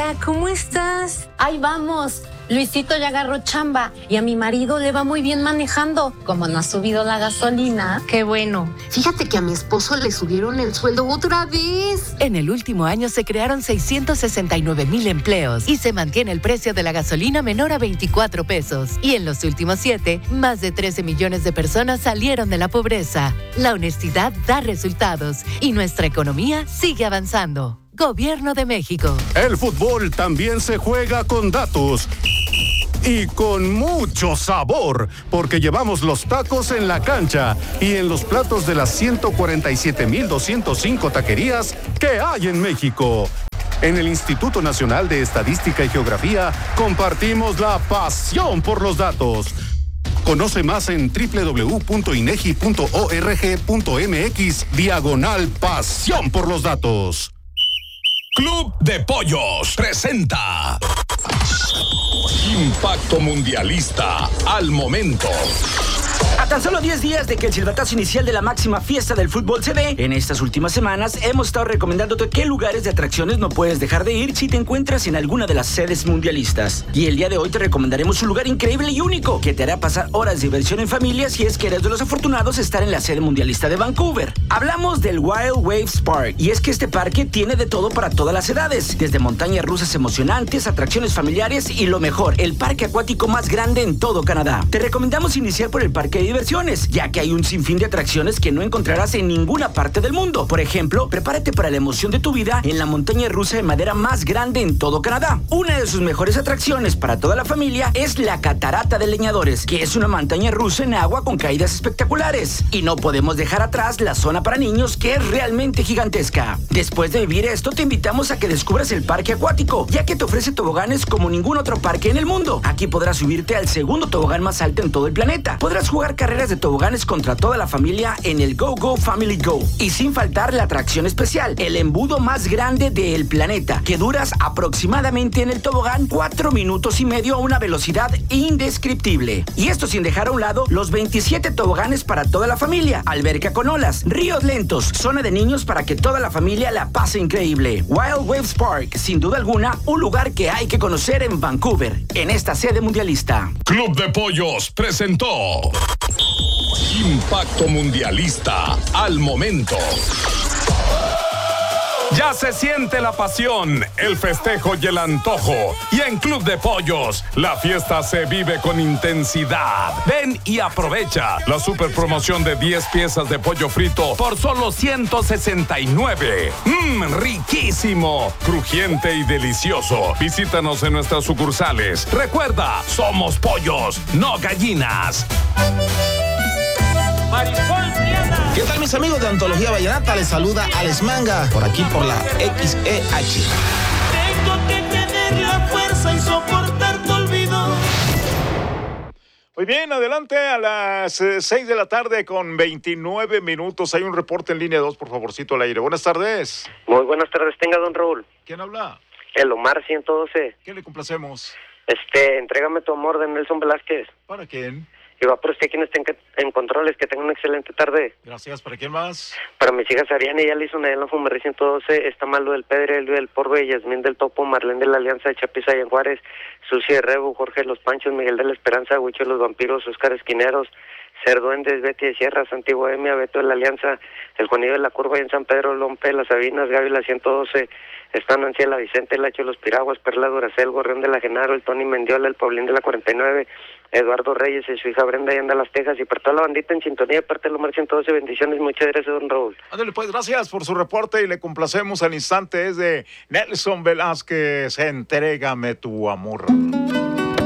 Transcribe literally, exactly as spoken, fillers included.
Amiga, ¿cómo estás? Ahí vamos. Luisito ya agarró chamba y a mi marido le va muy bien manejando. Como no ha subido la gasolina. Qué bueno. Fíjate que a mi esposo le subieron el sueldo otra vez. En el último año se crearon seiscientos sesenta y nueve mil empleos y se mantiene el precio de la gasolina menor a veinticuatro pesos. Y en los últimos siete, más de trece millones de personas salieron de la pobreza. La honestidad da resultados y nuestra economía sigue avanzando. Gobierno de México. El fútbol también se juega con datos. Y con mucho sabor, porque llevamos los tacos en la cancha y en los platos de las ciento cuarenta y siete mil doscientos cinco taquerías que hay en México. En el Instituto Nacional de Estadística y Geografía compartimos la pasión por los datos. Conoce más en doble u doble u doble u punto inegi punto org punto mx diagonal pasión por los datos. Club de Pollos presenta Impacto Mundialista al momento. A tan solo diez días de que el silbatazo inicial de la máxima fiesta del fútbol se dé, en estas últimas semanas hemos estado recomendándote qué lugares de atracciones no puedes dejar de ir si te encuentras en alguna de las sedes mundialistas. Y el día de hoy te recomendaremos un lugar increíble y único que te hará pasar horas de diversión en familia si es que eres de los afortunados de estar en la sede mundialista de Vancouver. Hablamos del Wild Waves Park, y es que este parque tiene de todo para todas las edades, desde montañas rusas emocionantes, atracciones familiares y lo mejor, el parque acuático más grande en todo Canadá. Te recomendamos iniciar por el parque de diversiones, ya que hay un sinfín de atracciones que no encontrarás en ninguna parte del mundo. Por ejemplo, prepárate para la emoción de tu vida en la montaña rusa de madera más grande en todo Canadá. Una de sus mejores atracciones para toda la familia es la Catarata de Leñadores, que es una montaña rusa en agua con caídas espectaculares. Y no podemos dejar atrás la zona para niños, que es realmente gigantesca. Después de vivir esto, te invitamos a que descubras el parque acuático, ya que te ofrece toboganes como ningún otro parque en el mundo. Aquí podrás subirte al segundo tobogán más alto en todo el planeta. Podrás jugar carreras de toboganes contra toda la familia en el Go Go Family Go. Y sin faltar la atracción especial, el embudo más grande del planeta, que duras aproximadamente en el tobogán cuatro minutos y medio a una velocidad indescriptible. Y esto sin dejar a un lado los veintisiete toboganes para toda la familia, alberca con olas, ríos lentos, zona de niños para que toda la familia la pase increíble. Wild Waves Park, sin duda alguna, un lugar que hay que conocer en Vancouver, en esta sede mundialista. Club de Pollos presentó Impacto Mundialista al momento. Ya se siente la pasión, el festejo y el antojo. Y en Club de Pollos, la fiesta se vive con intensidad. Ven y aprovecha la super promoción de diez piezas de pollo frito por solo ciento sesenta y nueve. ¡Mmm, riquísimo! Crujiente y delicioso. Visítanos en nuestras sucursales. Recuerda, somos pollos, no gallinas. ¿Qué tal, mis amigos de Antología Vallenata? Les saluda Alex Manga, por aquí por la X E H. Tengo que tener la fuerza y soportar tu olvido. Muy bien, adelante a las eh, seis de la tarde con veintinueve minutos. Hay un reporte en línea dos, por favorcito, al aire. Buenas tardes. Muy buenas tardes, tenga don Raúl. ¿Quién habla? El Omar ciento doce. ¿Qué le complacemos? Este, entrégame tu amor de Nelson Velázquez. ¿Para quién? Y va por usted quien esté en, en controles, que tenga una excelente tarde. Gracias. ¿Para quién más? Para mis hijas Ariana y Alison, allá en la Fumeré ciento doce, está Malo del Pedre, Elvio del Porbe, Yasmín del Topo, Marlene de la Alianza de Chapiza y en Juárez, Susi de Rebu, Jorge de los Panchos, Miguel de la Esperanza, Huicho de los Vampiros, Óscar Esquineros, Ser Duendes, Betty de Sierra, Santi Bohemia, Beto de la Alianza, El Juanillo de la Curva y en San Pedro, Lompe, Las Sabinas, Gaby la ciento doce, están Nancy de la Vicente, El Hacho de los Piraguas, Perla Duracel, Gorrión de la Genaro, el Tony Mendiola, el Paulín de la cuarenta y nueve, Eduardo Reyes y su hija Brenda y anda Las Tejas, y para toda la bandita en sintonía de parte del Omar ciento doce, bendiciones, muchas gracias, don Raúl. Ándale, pues, gracias por su reporte y le complacemos al instante. Es de Nelson Velázquez, Entrégame tu amor.